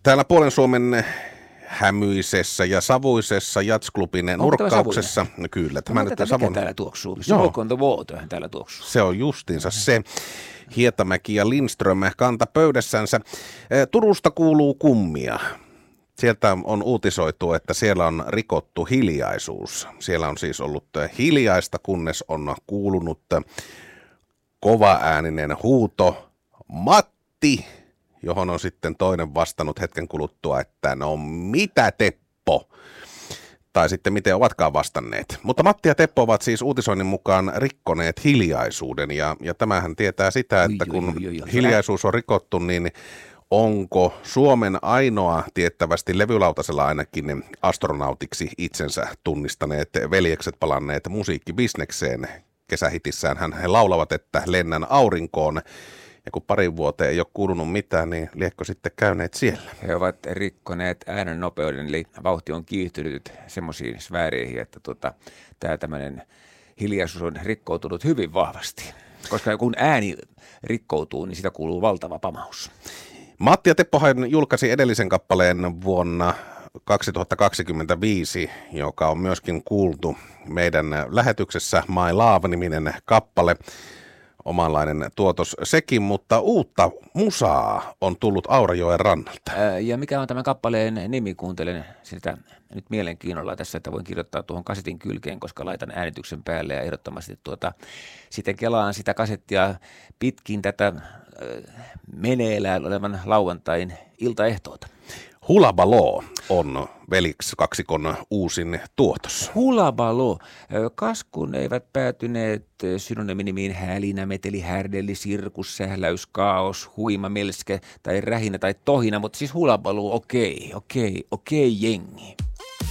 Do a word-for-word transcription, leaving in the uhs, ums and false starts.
Täällä Puolen Suomen hämyisessä ja savuisessa jatsklubin nurkkauksessa. No kyllä, tämä no, nyt on savun... täällä tuoksuu? Smoke on the water täällä tuoksuu. Se on justiinsa se. Hietamäki ja Lindström kanta pöydässänsä. Turusta kuuluu kummia. Sieltä on uutisoitu, että siellä on rikottu hiljaisuus. Siellä on siis ollut hiljaista, kunnes on kuulunut kovaääninen huuto Matti, johon on sitten toinen vastannut hetken kuluttua, että no mitä Teppo? Tai sitten miten ovatkaan vastanneet. Mutta Matti ja Teppo ovat siis uutisoinnin mukaan rikkoneet hiljaisuuden. Ja, ja tämähän tietää sitä, että kun oi, oi, oi, hiljaisuus on rikottu, niin onko Suomen ainoa tiettävästi levylautasella ainakin astronautiksi itsensä tunnistaneet veljekset palanneet musiikkibisnekseen. Kesähitissään hän he laulavat, että lennän aurinkoon. Ja kun parin vuoteen ei ole kuulunut mitään, niin liekö sitten käyneet siellä? He ovat rikkoneet äänen nopeuden, eli vauhti on kiihtynyt semmoisiin sfääreihin, että tota, tämä tämmöinen hiljaisuus on rikkoutunut hyvin vahvasti. Koska kun ääni rikkoutuu, niin sitä kuuluu valtava pamaus. Matti ja Teppohan julkaisi edellisen kappaleen vuonna kaksituhattakaksikymmentäviisi, joka on myöskin kuultu meidän lähetyksessä My Love-niminen kappale. Omanlainen tuotos sekin, mutta uutta musaa on tullut Aurajoen rannalta. Ää, ja mikä on tämän kappaleen nimi? Kuuntelen sitä nyt mielenkiinnolla tässä, että voin kirjoittaa tuohon kasetin kylkeen, koska laitan äänityksen päälle ja ehdottomasti tuota, sitten kelaan sitä kasettia pitkin tätä äh, meneillään olevan lauantain iltaehtoota. Hulabaloo on Veliksi kaksikon uusin tuotos. Hulabaloo. Kas kun eivät päätyneet synonyyminimiin hälinä, meteli, härdelli, sirkus, sähläys, kaos, huima, melske tai rähinä tai tohina, mutta siis hulabaloo, okei, okei, okei jengi.